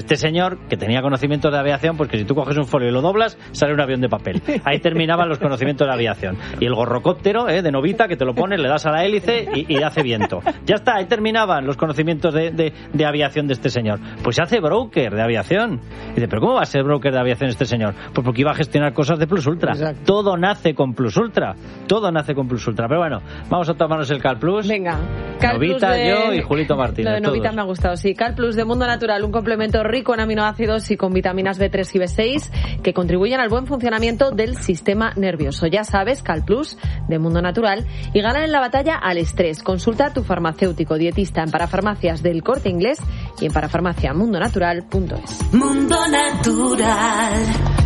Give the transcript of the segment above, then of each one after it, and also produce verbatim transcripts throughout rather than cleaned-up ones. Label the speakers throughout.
Speaker 1: Este señor, que tenía conocimientos de aviación, pues que si tú coges un folio y lo doblas, sale un avión de papel. Ahí terminaban los conocimientos de aviación. Y el gorrocóptero, ¿eh? de novita, que te lo pones, le das a la hélice y, y hace viento. Ya está, ahí terminaban los conocimientos de, de, de aviación de este señor. Pues se hace broker de aviación. Y dice, ¿pero cómo va a ser broker de aviación este señor? Pues porque iba a gestionar cosas de Plus Ultra. Exacto. Todo nace con Plus Ultra. Todo nace con Plus Ultra. Pero bueno, vamos a tomarnos el Cal Plus.
Speaker 2: Venga. Cal
Speaker 1: Novita,
Speaker 2: Plus de...
Speaker 1: yo y Julito Martínez.
Speaker 2: Lo de Novita
Speaker 1: todos.
Speaker 2: Me ha gustado, sí. Cal Plus de Mundo Natural, un complemento rico en aminoácidos y con vitaminas B tres y B seis que contribuyen al buen funcionamiento del sistema nervioso. Ya sabes, Cal Plus de Mundo Natural, y ganan en la batalla al estrés. Consulta a tu farmacéutico dietista en Parafarmacias del Corte Inglés y en parafarmacia mundo natural punto es.
Speaker 3: Mundo Natural.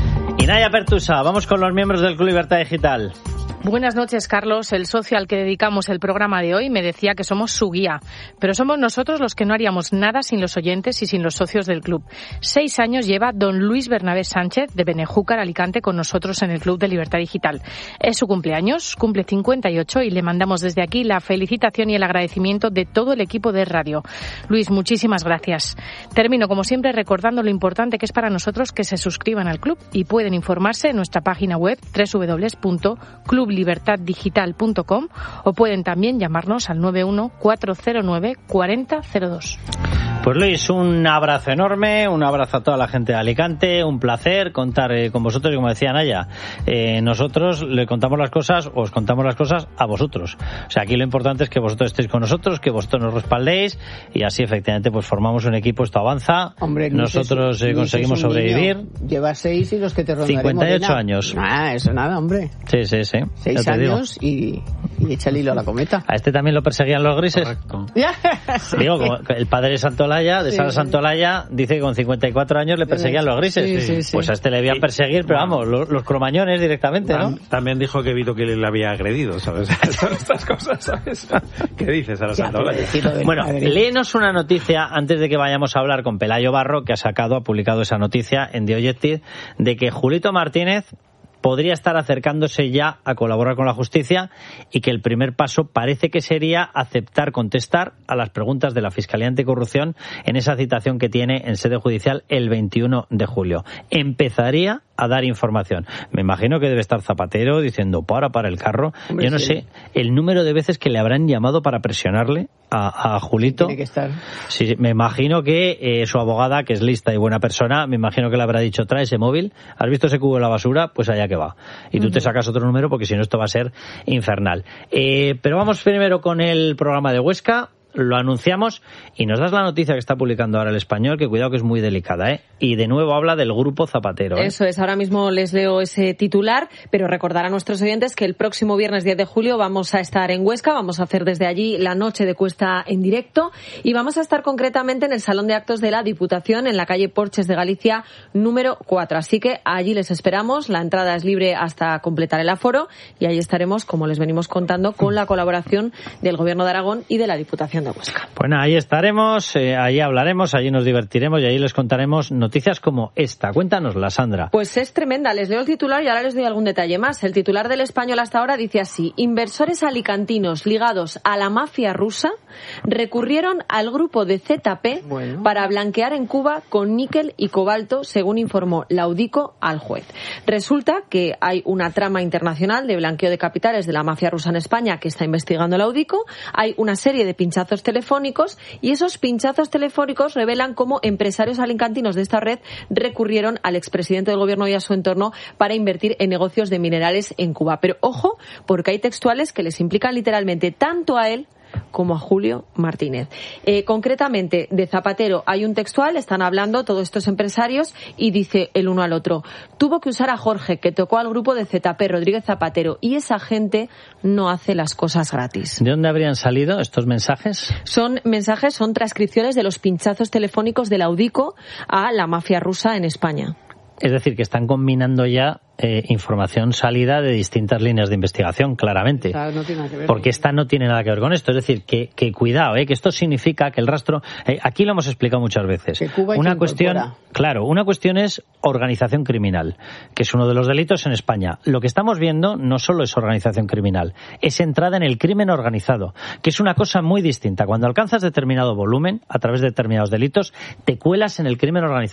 Speaker 1: Y Naya Pertusa, vamos con los miembros del Club Libertad Digital.
Speaker 4: Buenas noches, Carlos. El socio al que dedicamos el programa de hoy me decía que somos su guía, pero somos nosotros los que no haríamos nada sin los oyentes y sin los socios del club. Seis años lleva don Luis Bernabé Sánchez de Benejúcar, Alicante, con nosotros en el Club de Libertad Digital. Es su cumpleaños, cumple cincuenta y ocho, y le mandamos desde aquí la felicitación y el agradecimiento de todo el equipo de radio. Luis, muchísimas gracias. Termino, como siempre, recordando lo importante que es para nosotros que se suscriban al club, y pueden informarse en nuestra página web doble u doble u doble u punto club libertad digital punto com, o pueden también llamarnos al nueve uno cuatro cero nueve cuatro cero cero dos.
Speaker 1: Pues Luis, un abrazo enorme, un abrazo a toda la gente de Alicante, un placer contar eh, con vosotros, y como decía Naya, eh, nosotros le contamos las cosas, os contamos las cosas a vosotros. O sea, aquí lo importante es que vosotros estéis con nosotros, que vosotros nos respaldéis, y así efectivamente pues formamos un equipo, esto avanza.
Speaker 5: Hombre,
Speaker 1: nosotros eh, conseguimos sobrevivir.
Speaker 5: Llevas seis y los que te rondaremos.
Speaker 1: cincuenta y ocho años.
Speaker 5: Ah, eso nada, hombre.
Speaker 1: Sí, sí, sí.
Speaker 5: Seis años y, y echa el hilo a la cometa.
Speaker 1: A este también lo perseguían los grises.
Speaker 6: Correcto.
Speaker 1: Digo, como el padre de Santolaya, de Sara sí, Santolaya, dice que con cincuenta y cuatro años le perseguían los grises.
Speaker 5: Sí, sí, sí.
Speaker 1: Pues a este le debían perseguir, pero vamos, los, los cromañones directamente, ¿no?
Speaker 6: También dijo que Vito que le había agredido, ¿sabes? Estas cosas, ¿sabes? ¿Qué dices, Sara Santolaya?
Speaker 1: Bueno, léenos una noticia antes de que vayamos a hablar con Pelayo Barro, que ha sacado, ha publicado esa noticia en The Objective, de que Julito Martínez podría estar acercándose ya a colaborar con la justicia, y que el primer paso parece que sería aceptar contestar a las preguntas de la Fiscalía Anticorrupción en esa citación que tiene en sede judicial el veintiuno de julio. Empezaría a dar información. Me imagino que debe estar Zapatero diciendo para, para el carro. Hombre, Yo no sí. sé el número de veces que le habrán llamado para presionarle a, a Julito.
Speaker 5: Tiene que estar.
Speaker 1: Sí, me imagino que eh, su abogada, que es lista y buena persona, me imagino que le habrá dicho, trae ese móvil, ¿has visto ese cubo de la basura? Pues allá que va. Y tú uh-huh. te sacas otro número, porque si no esto va a ser infernal. Eh, pero vamos primero con el programa de Huesca. Lo anunciamos y nos das la noticia que está publicando ahora El Español, que cuidado que es muy delicada, ¿eh? Y de nuevo habla del Grupo Zapatero, ¿eh?
Speaker 2: Eso es, ahora mismo les leo ese titular, pero recordar a nuestros oyentes que el próximo viernes diez de julio vamos a estar en Huesca, vamos a hacer desde allí la noche de Cuesta en directo, y vamos a estar concretamente en el Salón de Actos de la Diputación, en la calle Porches de Galicia, número cuatro. Así que allí les esperamos, la entrada es libre hasta completar el aforo, y ahí estaremos, como les venimos contando, con la colaboración del Gobierno de Aragón y de la Diputación de Huesca.
Speaker 1: Bueno, ahí estaremos, eh, allí hablaremos, allí nos divertiremos y allí les contaremos noticias como esta. Cuéntanosla, Sandra.
Speaker 2: Pues es tremenda. Les leo el titular y ahora les doy algún detalle más. El titular del Español hasta ahora dice así: inversores alicantinos ligados a la mafia rusa recurrieron al grupo de Z P bueno. para blanquear en Cuba con níquel y cobalto, según informó la Audico al juez. Resulta que hay una trama internacional de blanqueo de capitales de la mafia rusa en España que está investigando la Audico. Hay una serie de pinchazos telefónicos, y esos pinchazos telefónicos revelan cómo empresarios alicantinos de esta red recurrieron al expresidente del gobierno y a su entorno para invertir en negocios de minerales en Cuba. Pero ojo, porque hay textuales que les implican literalmente tanto a él como a Julio Martínez. Eh, concretamente, de Zapatero hay un textual, están hablando todos estos empresarios y dice el uno al otro: tuvo que usar a Jorge, que tocó al grupo de Z P, Rodríguez Zapatero, y esa gente no hace las cosas gratis.
Speaker 1: ¿De dónde habrían salido estos mensajes?
Speaker 2: Son mensajes, son transcripciones de los pinchazos telefónicos de la Audico a la mafia rusa en España.
Speaker 1: Es decir, que están combinando ya eh, información salida de distintas líneas de investigación, claramente.
Speaker 5: Claro, no tiene nada que ver.
Speaker 1: Porque esta no tiene nada que ver con esto. Es decir, que, que cuidado, eh, que esto significa que el rastro... Eh, aquí lo hemos explicado muchas veces.
Speaker 5: Que Cuba
Speaker 1: Una cuestión... Claro, una cuestión es organización criminal, que es uno de los delitos en España. Lo que estamos viendo no solo es organización criminal, es entrada en el crimen organizado, que es una cosa muy distinta. Cuando alcanzas determinado volumen, a través de determinados delitos, te cuelas en el crimen organizado.